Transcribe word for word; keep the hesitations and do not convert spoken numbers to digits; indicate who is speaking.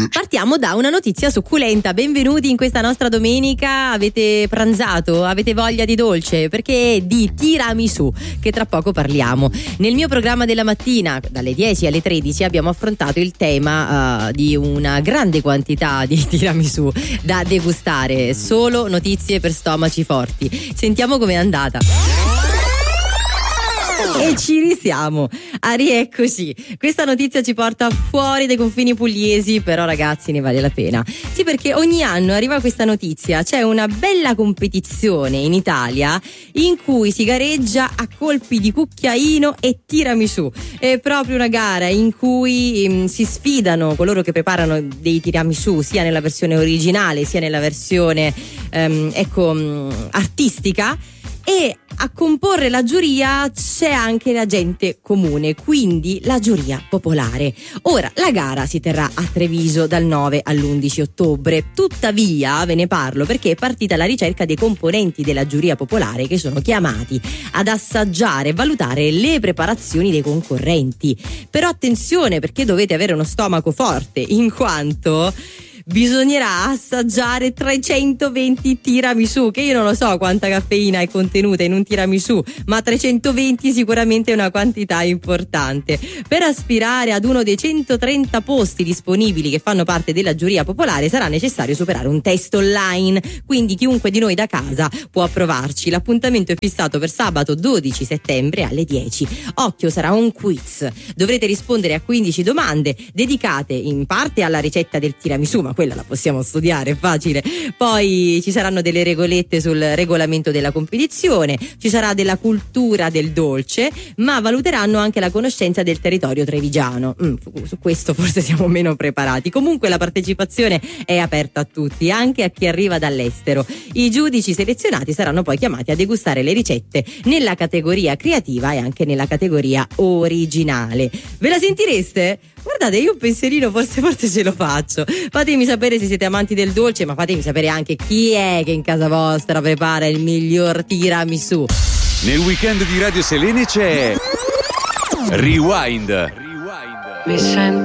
Speaker 1: Partiamo da una notizia succulenta. Benvenuti in questa nostra domenica. Avete pranzato? Avete voglia di dolce? Perché è di tiramisù che tra poco parliamo. Nel mio programma della mattina dalle dieci alle tredici abbiamo affrontato il tema uh, di una grande quantità di tiramisù da degustare. Solo notizie per stomaci forti. Sentiamo com'è andata. E ci risiamo, a rieccoci. Questa notizia ci porta fuori dai confini pugliesi, però ragazzi ne vale la pena. Sì, perché ogni anno arriva questa notizia, c'è una bella competizione in Italia in cui si gareggia a colpi di cucchiaino e tiramisù. È proprio una gara in cui um, si sfidano coloro che preparano dei tiramisù sia nella versione originale sia nella versione um, ecco um, artistica. E a comporre la giuria c'è anche la gente comune, quindi la giuria popolare. Ora, la gara si terrà a Treviso dal nove all'undici ottobre. Tuttavia, ve ne parlo perché è partita la ricerca dei componenti della giuria popolare che sono chiamati ad assaggiare e valutare le preparazioni dei concorrenti. Però attenzione, perché dovete avere uno stomaco forte, in quanto bisognerà assaggiare trecentoventi tiramisù, che io non lo so quanta caffeina è contenuta in un tiramisù, ma trecentoventi sicuramente è una quantità importante. Per aspirare ad uno dei centotrenta posti disponibili che fanno parte della giuria popolare sarà necessario superare un test online, quindi chiunque di noi da casa può provarci. L'appuntamento è fissato per sabato dodici settembre alle dieci. Occhio, sarà un quiz, dovrete rispondere a quindici domande dedicate in parte alla ricetta del tiramisù, ma quella la possiamo studiare, è facile. Poi ci saranno delle regolette sul regolamento della competizione, ci sarà della cultura del dolce, ma valuteranno anche la conoscenza del territorio trevigiano. Mm, su questo forse siamo meno preparati. Comunque la partecipazione è aperta a tutti, anche a chi arriva dall'estero. I giudici selezionati saranno poi chiamati a degustare le ricette nella categoria creativa e anche nella categoria originale. Ve la sentireste? Guardate, io un pensierino forse forse ce lo faccio. Fatemi sapere se siete amanti del dolce, ma fatemi sapere anche chi è che in casa vostra prepara il miglior tiramisù.
Speaker 2: Nel weekend di Radio Selene c'è Rewind.
Speaker 3: Mi sento